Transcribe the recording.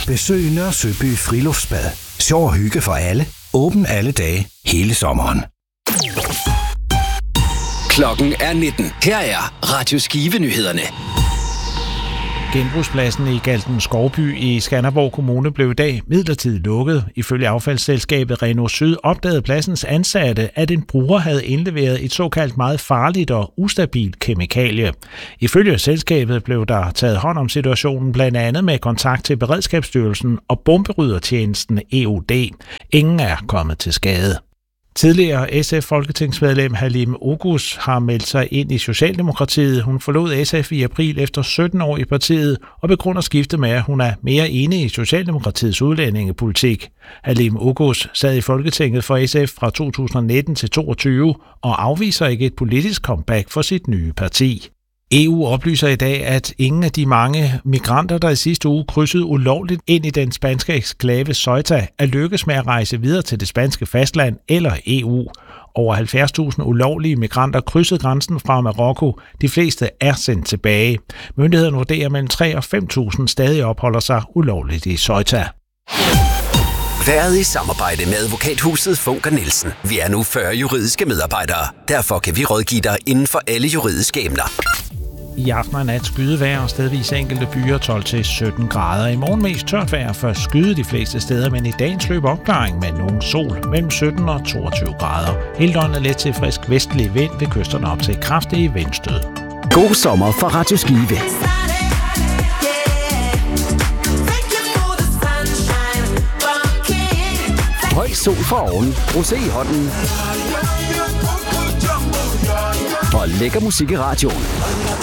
Besøg Nørre Søby Friluftsbad. Sjov og hygge for alle. Åben alle dage, hele sommeren. Klokken er 19. Her er Radio Skive-nyhederne. Genbrugspladsen i Galten Skovby i Skanderborg Kommune blev i dag midlertidigt lukket. Ifølge affaldsselskabet Renault Syd opdagede pladsens ansatte, at en bruger havde indleveret et såkaldt meget farligt og ustabilt kemikalie. Ifølge selskabet blev der taget hånd om situationen, blandt andet med kontakt til Beredskabsstyrelsen og bomberyddertjenesten EOD. Ingen er kommet til skade. Tidligere SF-folketingsmedlem Halime Oguz har meldt sig ind i Socialdemokratiet. Hun forlod SF i april efter 17 år i partiet og begrunder skiftet med, at hun er mere enig i Socialdemokratiets udlændingepolitik. Halime Oguz sad i Folketinget for SF fra 2019 til 2022 og afviser ikke et politisk comeback for sit nye parti. EU oplyser i dag, at ingen af de mange migranter, der i sidste uge krydsede ulovligt ind i den spanske eksklave Ceuta, er lykkes med at rejse videre til det spanske fastland eller EU. Over 70.000 ulovlige migranter krydsede grænsen fra Marokko. De fleste er sendt tilbage. Myndighederne vurderer, at mellem 3 og 5.000 stadig opholder sig ulovligt i Ceuta. Været i samarbejde med advokathuset Funker Nielsen. Vi er nu 40 juridiske medarbejdere. Derfor kan vi rådgive dig inden for alle juridiske emner. I aften og nat skydevejr og stedvis enkelte byer 12-17 grader. I morgen mest tørt vejr for skyde de fleste steder, men i dagens løb opklaring med nogen sol mellem 17 og 22 grader. Hele døgnet let til frisk vestlig vind ved kysterne op til kraftige vindstød. God sommer fra Radio Skive. Høj sol for oven, rosé i hånden og lækker musik i radioen.